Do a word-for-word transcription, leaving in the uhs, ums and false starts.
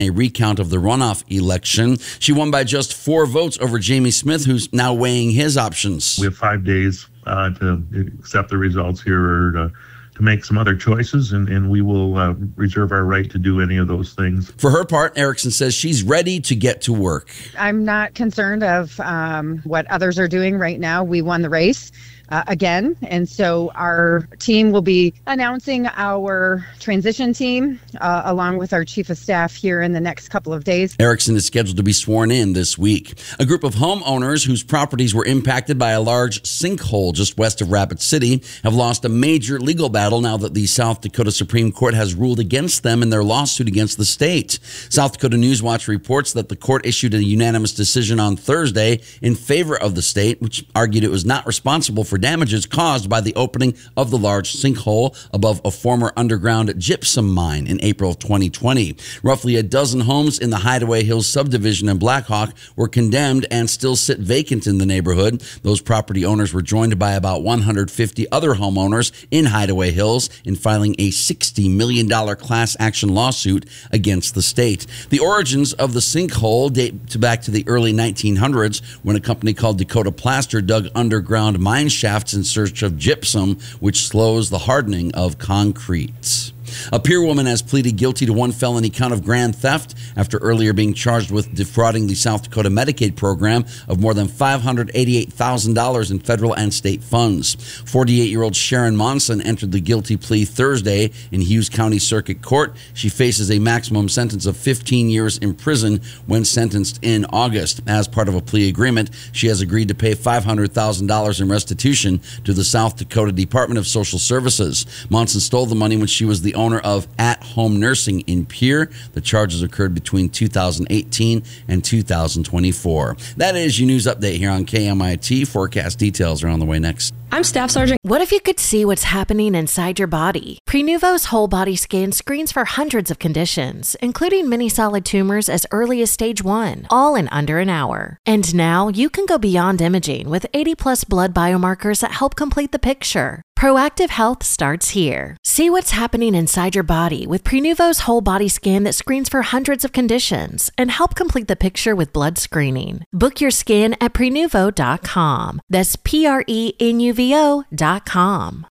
a recount of the runoff election. She won by just four votes over Jamie Smith, who's now weighing his options. We have five days uh, to accept the results here or to, to make some other choices, and, and we will uh, reserve our right to do any of those things. For her part, Erickson says she's ready to get to work. I'm not concerned of um, what others are doing right now. We won the race. Uh, again. And so our team will be announcing our transition team uh, along with our chief of staff here in the next couple of days. Erickson is scheduled to be sworn in this week. A group of homeowners whose properties were impacted by a large sinkhole just west of Rapid City have lost a major legal battle now that the South Dakota Supreme Court has ruled against them in their lawsuit against the state. South Dakota News Watch reports that the court issued a unanimous decision on Thursday in favor of the state, which argued it was not responsible for damages caused by the opening of the large sinkhole above a former underground gypsum mine in April of twenty twenty. Roughly a dozen homes in the Hideaway Hills subdivision in Blackhawk were condemned and still sit vacant in the neighborhood. Those property owners were joined by about one hundred fifty other homeowners in Hideaway Hills in filing a sixty million dollars class action lawsuit against the state. The origins of the sinkhole date to back to the early nineteen hundreds when a company called Dakota Plaster dug underground mine shafts in search of gypsum, which slows the hardening of concrete. A Pierre woman has pleaded guilty to one felony count of grand theft after earlier being charged with defrauding the South Dakota Medicaid program of more than five hundred eighty-eight thousand dollars in federal and state funds. forty-eight-year-old Sharon Monson entered the guilty plea Thursday in Hughes County Circuit Court. She faces a maximum sentence of fifteen years in prison when sentenced in August. As part of a plea agreement, she has agreed to pay five hundred thousand dollars in restitution to the South Dakota Department of Social Services. Monson stole the money when she was the owner of At Home Nursing in Pierre. The charges occurred between two thousand eighteen and two thousand twenty-four. That is your news update here on K M I T. Forecast details are on the way next. I'm Staff Sergeant. What if you could see what's happening inside your body? Prenuvo's whole body scan screens for hundreds of conditions, including many solid tumors as early as stage one, all in under an hour. And now you can go beyond imaging with eighty plus blood biomarkers that help complete the picture. Proactive health starts here. See what's happening inside your body with Prenuvo's whole body scan that screens for hundreds of conditions and help complete the picture with blood screening. Book your scan at Prenuvo dot com. That's P R E N U V O dot com.